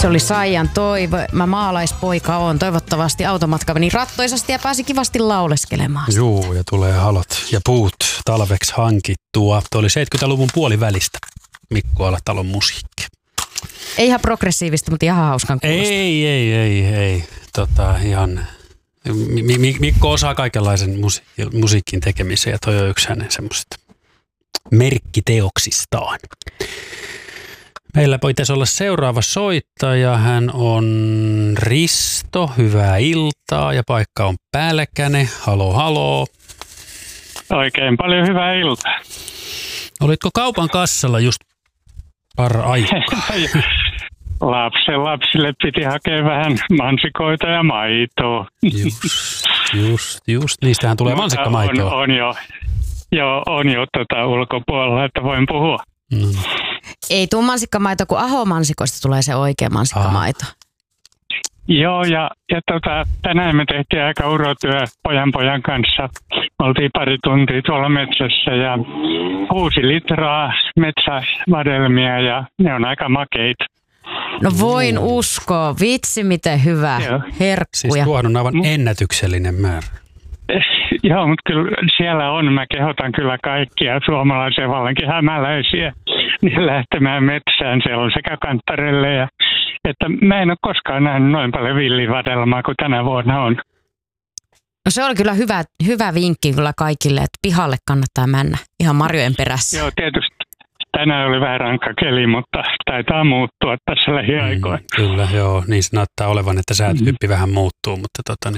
Se oli Saijan toivo. Mä maalaispoika oon. Toivottavasti automatka meni rattoisasti ja pääsi kivasti lauleskelemaan. Juu, ja tulee halot ja puut talveksi hankittua. Tuo oli 70-luvun puolivälistä Mikko Alatalon musiikki. Ei ihan progressiivista, mutta ihan hauskan kuulosta. Ei. Ihan... Mikko osaa kaikenlaisen musiikin tekemisen ja toi on yksi hänen semmoisesta merkkiteoksistaan. Meillä pitäisi olla seuraava soittaja. Hän on Risto. Hyvää iltaa ja paikka on Pälkäne. Haloo. Oikein paljon hyvää iltaa. Olitko kaupan kassalla just aikaa? Lapsille piti hakea vähän mansikoita ja maitoa. Just. Niistähän tulee mansikkamaitoa. On jo ulkopuolella, että voin puhua. Ei tuu mansikkamaito, kun Aho-mansikoista tulee se oikea mansikkamaito. Joo, ja tänään me tehtiin aika urotyö pojan kanssa. Me oltiin pari tuntia tuolla metsässä ja 6 litraa metsävadelmia ja ne on aika makeita. No voin uskoa. Vitsi, miten hyvä. Herkkuja. Siis tuohon on aivan ennätyksellinen määrä. Joo, mutta kyllä siellä on. Mä kehotan kyllä kaikkia suomalaisia, vallankin hämäläisiä, niin lähtemään metsään. Siellä on sekä kanttarelle ja että mä en ole koskaan nähnyt noin paljon villivadelmaa kuin tänä vuonna on. No se on kyllä hyvä vinkki kyllä kaikille, että pihalle kannattaa mennä ihan marjojen perässä. Joo, tietysti. Tänään oli vähän rankka keli, mutta taitaa muuttua tässä lähiaikoina. Kyllä, joo. Niin se näyttää olevan, että säätyyppi vähän muuttuu, mutta